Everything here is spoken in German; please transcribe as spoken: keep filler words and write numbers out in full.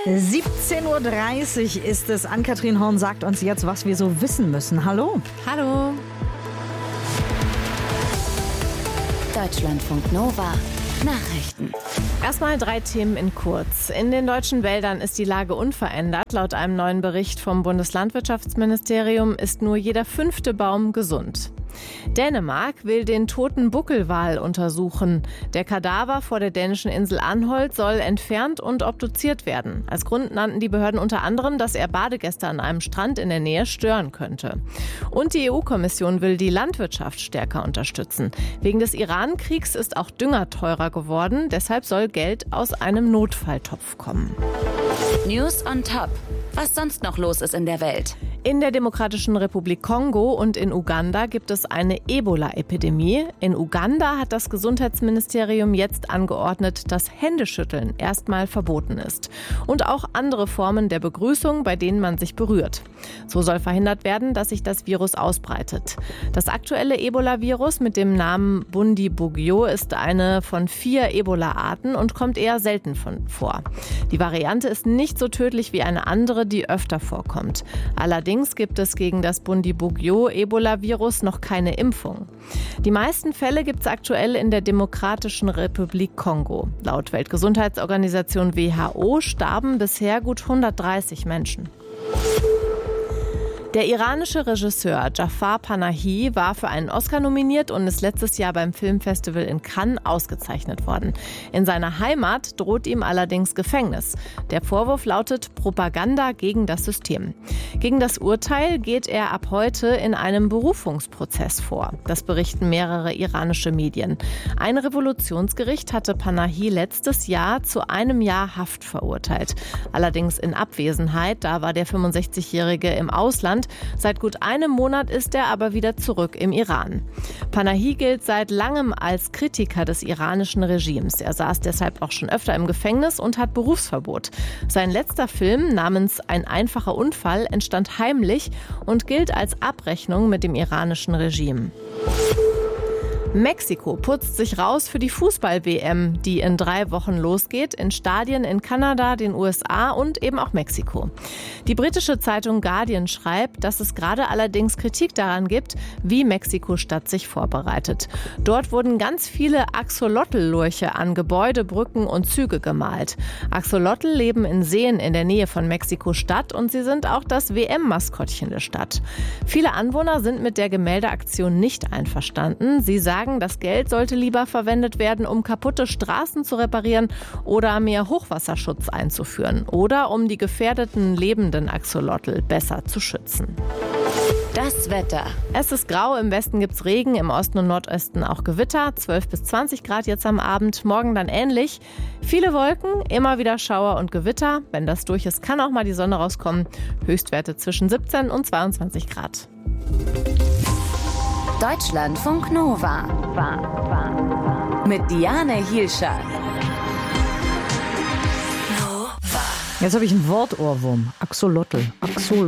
siebzehn Uhr dreißig ist es. Ann-Kathrin Horn sagt uns jetzt, was wir so wissen müssen. Hallo. Hallo. Deutschlandfunk Nova. Nachrichten. Erstmal drei Themen in kurz. In den deutschen Wäldern ist die Lage unverändert. Laut einem neuen Bericht vom Bundeslandwirtschaftsministerium ist nur jeder fünfte Baum gesund. Dänemark will den toten Buckelwal untersuchen. Der Kadaver vor der dänischen Insel Anholt soll entfernt und obduziert werden. Als Grund nannten die Behörden unter anderem, dass er Badegäste an einem Strand in der Nähe stören könnte. Und die E U-Kommission will die Landwirtschaft stärker unterstützen. Wegen des Iran-Kriegs ist auch Dünger teurer geworden. Deshalb soll Geld aus einem Notfalltopf kommen. News on Top. Was sonst noch los ist in der Welt. In der Demokratischen Republik Kongo und in Uganda gibt es eine Ebola-Epidemie. In Uganda hat das Gesundheitsministerium jetzt angeordnet, dass Händeschütteln erstmal verboten ist. Und auch andere Formen der Begrüßung, bei denen man sich berührt. So soll verhindert werden, dass sich das Virus ausbreitet. Das aktuelle Ebola-Virus mit dem Namen Bundibugyo ist eine von vier Ebola-Arten und kommt eher selten von vor. Die Variante ist nicht so tödlich wie eine andere, die öfter vorkommt. Allerdings gibt es gegen das Bundibugyo-Ebola-Virus noch keine Impfung. Die meisten Fälle gibt es aktuell in der Demokratischen Republik Kongo. Laut Weltgesundheitsorganisation W H O starben bisher gut hundertdreißig Menschen. Der iranische Regisseur Jafar Panahi war für einen Oscar nominiert und ist letztes Jahr beim Filmfestival in Cannes ausgezeichnet worden. In seiner Heimat droht ihm allerdings Gefängnis. Der Vorwurf lautet Propaganda gegen das System. Gegen das Urteil geht er ab heute in einem Berufungsprozess vor. Das berichten mehrere iranische Medien. Ein Revolutionsgericht hatte Panahi letztes Jahr zu einem Jahr Haft verurteilt. Allerdings in Abwesenheit, da war der fünfundsechzigjährige im Ausland. Seit gut einem Monat ist er aber wieder zurück im Iran. Panahi gilt seit langem als Kritiker des iranischen Regimes. Er saß deshalb auch schon öfter im Gefängnis und hat Berufsverbot. Sein letzter Film namens Ein einfacher Unfall entstand heimlich und gilt als Abrechnung mit dem iranischen Regime. Mexiko putzt sich raus für die Fußball-W M, die in drei Wochen losgeht, in Stadien in Kanada, den U S A und eben auch Mexiko. Die britische Zeitung Guardian schreibt, dass es gerade allerdings Kritik daran gibt, wie Mexiko-Stadt sich vorbereitet. Dort wurden ganz viele Axolotl-Lurche an Gebäude, Brücken und Züge gemalt. Axolotl leben in Seen in der Nähe von Mexiko-Stadt und sie sind auch das W M-Maskottchen der Stadt. Viele Anwohner sind mit der Gemäldeaktion nicht einverstanden. Sie sagen, das Geld sollte lieber verwendet werden, um kaputte Straßen zu reparieren oder mehr Hochwasserschutz einzuführen oder um die gefährdeten lebenden Axolotl besser zu schützen. Das Wetter. Es ist grau, im Westen gibt's Regen, im Osten und Nordosten auch Gewitter, zwölf bis zwanzig Grad jetzt am Abend, morgen dann ähnlich. Viele Wolken, immer wieder Schauer und Gewitter. Wenn das durch ist, kann auch mal die Sonne rauskommen. Höchstwerte zwischen siebzehn und zweiundzwanzig Grad. Deutschlandfunk Nova. Mit Diane Hielscher. Jetzt habe ich einen Wortohrwurm. Axolotl. Axol